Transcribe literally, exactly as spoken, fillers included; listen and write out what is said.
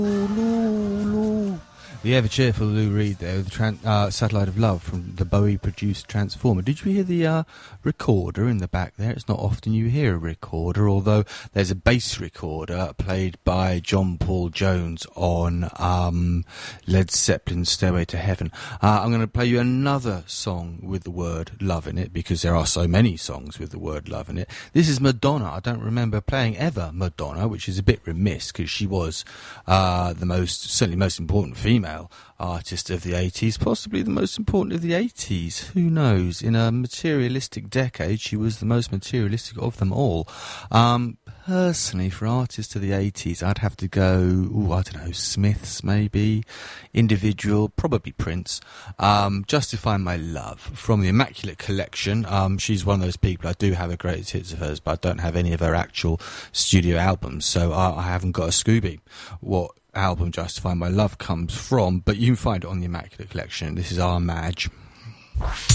The ever-cheerful Lou Reed there with the tran- uh, Satellite of Love from the Bowie-produced Transformer. Did you hear the uh, recorder in the back there? It's not often you hear a recorder, although there's a bass recorder played by John Paul Jones on um, Led Zeppelin's Stairway to Heaven. Uh, I'm going to play you another song with the word love in it, because there are so many songs with the word love in it. This is Madonna. I don't remember playing ever Madonna, which is a bit remiss, because she was uh, the most, certainly most important female artist of the eighties, possibly the most important of the eighties, who knows. In a materialistic decade, she was the most materialistic of them all. Um, personally, for artists of the eighties, I'd have to go, ooh, I don't know, Smiths maybe, Individual, probably Prince. Um, Justify My Love from the Immaculate Collection. Um, she's one of those people, I do have a greatest hits of hers, but I don't have any of her actual studio albums, so I, I haven't got a Scooby. What album Justify My Love comes from, but you can find it on the Immaculate Collection. This is our Madge.